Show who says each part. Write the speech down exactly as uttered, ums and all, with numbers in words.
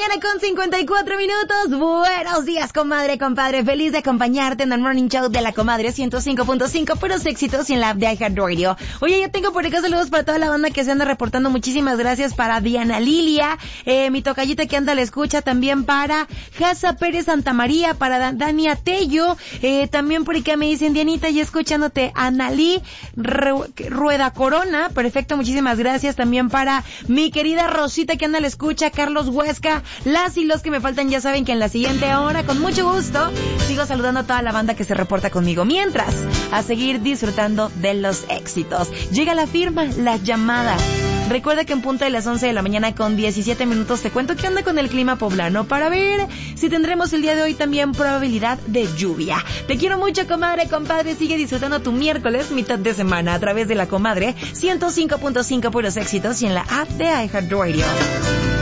Speaker 1: mañana con cincuenta y cuatro minutos. Buenos días, comadre, compadre. Feliz de acompañarte en el Morning Show de la Comadre ciento cinco punto cinco. Puros éxitos y en la app de iHeartRadio. Oye, yo tengo por acá saludos para toda la banda que se anda reportando. Muchísimas gracias para Diana Lilia, eh, mi tocallita que anda a la escucha. También para Jasa Pérez Santamaría, para Dan- Dania Tello. Eh, también por acá me dicen, Dianita, ya escuchándote. Analí Ru- Rueda Corona. Perfecto, muchísimas gracias. También para mi querida Rosita que anda a la escucha. Carlos Huesca. Las y los que me faltan ya saben que en la siguiente hora, con mucho gusto, sigo saludando a toda la banda que se reporta conmigo. Mientras, a seguir disfrutando de los éxitos. Llega la firma, la llamada. Recuerda que en punto de las once de la mañana con diecisiete minutos te cuento qué onda con el clima poblano para ver si tendremos el día de hoy también probabilidad de lluvia. Te quiero mucho, comadre, compadre. Sigue disfrutando tu miércoles, mitad de semana, a través de la Comadre ciento cinco punto cinco, puros éxitos y en la app de iHeartRadio.